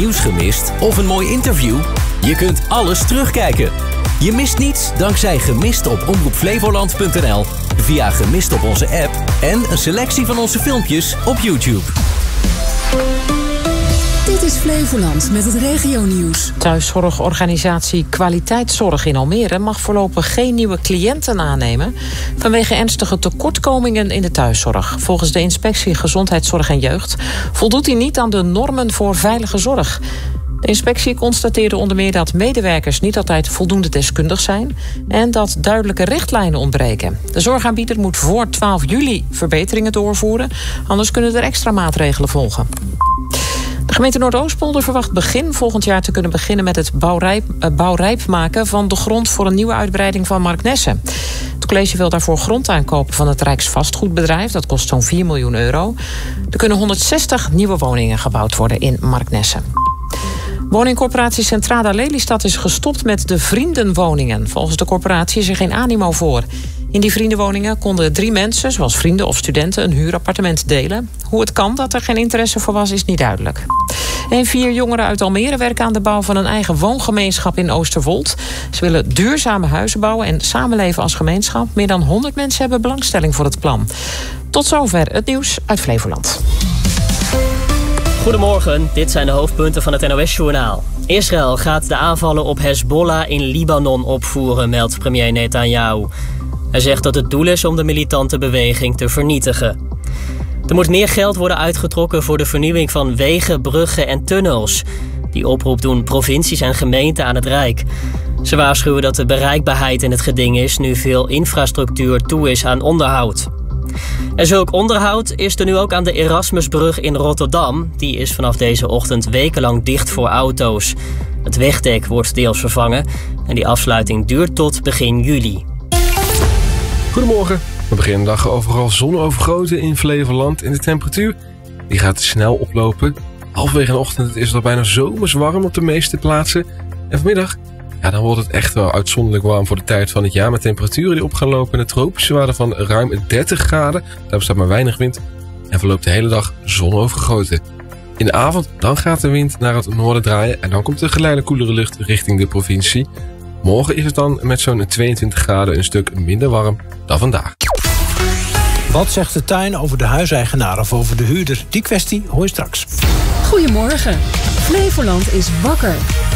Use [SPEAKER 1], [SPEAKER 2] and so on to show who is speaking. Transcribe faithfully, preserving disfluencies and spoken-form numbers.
[SPEAKER 1] nieuws gemist of een mooi interview? Je kunt alles terugkijken. Je mist niets dankzij Gemist op omroep flevoland punt n l, via Gemist op onze app en een selectie van onze filmpjes op YouTube.
[SPEAKER 2] Dit is Flevoland met het regionieuws.
[SPEAKER 3] Thuiszorgorganisatie Kwaliteitszorg in Almere mag voorlopig geen nieuwe cliënten aannemen vanwege ernstige tekortkomingen in de thuiszorg. Volgens de Inspectie Gezondheidszorg en Jeugd voldoet hij niet aan de normen voor veilige zorg. De inspectie constateerde onder meer dat medewerkers niet altijd voldoende deskundig zijn en dat duidelijke richtlijnen ontbreken. De zorgaanbieder moet voor twaalf juli verbeteringen doorvoeren, anders kunnen er extra maatregelen volgen. De gemeente Noordoostpolder verwacht begin volgend jaar te kunnen beginnen met het bouwrijp, uh, bouwrijp maken van de grond voor een nieuwe uitbreiding van Marknesse. Het college wil daarvoor grond aankopen van het Rijksvastgoedbedrijf. Dat kost zo'n vier miljoen euro. Er kunnen honderdzestig nieuwe woningen gebouwd worden in Marknesse. Woningcorporatie Centrada Lelystad is gestopt met de vriendenwoningen. Volgens de corporatie is er geen animo voor. In die vriendenwoningen konden drie mensen, zoals vrienden of studenten, een huurappartement delen. Hoe het kan dat er geen interesse voor was, is niet duidelijk. En vier jongeren uit Almere werken aan de bouw van een eigen woongemeenschap in Oosterwold. Ze willen duurzame huizen bouwen en samenleven als gemeenschap. Meer dan honderd mensen hebben belangstelling voor het plan. Tot zover het nieuws uit Flevoland.
[SPEAKER 4] Goedemorgen, dit zijn de hoofdpunten van het N O S-journaal. Israël gaat de aanvallen op Hezbollah in Libanon opvoeren, meldt premier Netanyahu. Hij zegt dat het doel is om de militante beweging te vernietigen. Er moet meer geld worden uitgetrokken voor de vernieuwing van wegen, bruggen en tunnels. Die oproep doen provincies en gemeenten aan het Rijk. Ze waarschuwen dat de bereikbaarheid in het geding is nu veel infrastructuur toe is aan onderhoud. En zulk onderhoud is er nu ook aan de Erasmusbrug in Rotterdam. Die is vanaf deze ochtend wekenlang dicht voor auto's. Het wegdek wordt deels vervangen en die afsluiting duurt tot begin juli.
[SPEAKER 5] Goedemorgen. We beginnen de dag overal zonovergoten in Flevoland. En de temperatuur die gaat snel oplopen. Halverwege de ochtend is het al bijna zomers warm op de meeste plaatsen. En vanmiddag, ja, dan wordt het echt wel uitzonderlijk warm voor de tijd van het jaar. Met temperaturen die op gaan lopen in de tropische waarde van ruim dertig graden. Daar bestaat maar weinig wind. En verloopt de hele dag zonovergoten. In de avond dan gaat de wind naar het noorden draaien. En dan komt de geleidelijk koelere lucht richting de provincie. Morgen is het dan met zo'n tweeëntwintig graden een stuk minder warm dan vandaag.
[SPEAKER 6] Wat zegt de tuin over de huiseigenaar of over de huurder? Die kwestie hoor je straks.
[SPEAKER 2] Goedemorgen. Flevoland is wakker.